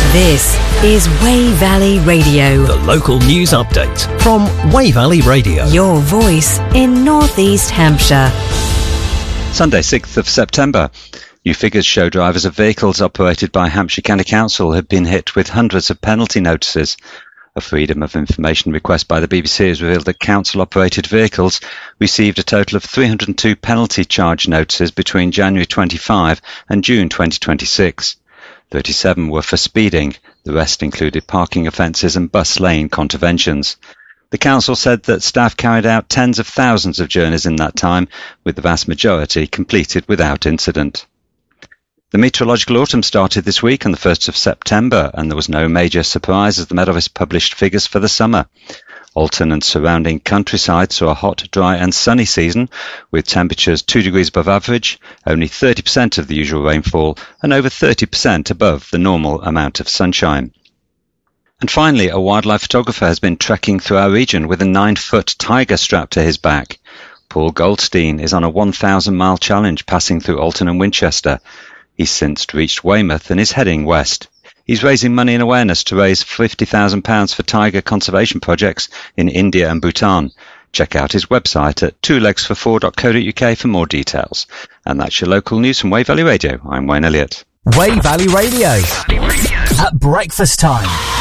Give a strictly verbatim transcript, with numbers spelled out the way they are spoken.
This is Wey Valley Radio. The local news update from Wey Valley Radio. Your voice in North East Hampshire. Sunday, sixth of September. New figures show drivers of vehicles operated by Hampshire County Council have been hit with hundreds of penalty notices. A Freedom of Information request by the B B C has revealed that council-operated vehicles received a total of three hundred two penalty charge notices between January twenty-fifth and June twenty twenty-six. thirty-seven were for speeding. The rest included parking offences and bus lane contraventions. The council said that staff carried out tens of thousands of journeys in that time, with the vast majority completed without incident. The meteorological autumn started this week on the first of September, and there was no major surprise as the Met Office published figures for the summer. Alton and surrounding countryside saw a hot, dry and sunny season, with temperatures two degrees above average, only thirty percent of the usual rainfall, and over thirty percent above the normal amount of sunshine. And finally, a wildlife photographer has been trekking through our region with a nine-foot tiger strapped to his back. Paul Goldstein is on a one thousand mile challenge passing through Alton and Winchester. He's since reached Weymouth and is heading west. He's raising money and awareness to raise fifty thousand pounds for tiger conservation projects in India and Bhutan. Check out his website at two legs for four dot co dot uk for more details. And that's your local news from Wey Valley Radio. I'm Wayne Elliott. Wey Valley Radio. Wey Valley Radio. At breakfast time.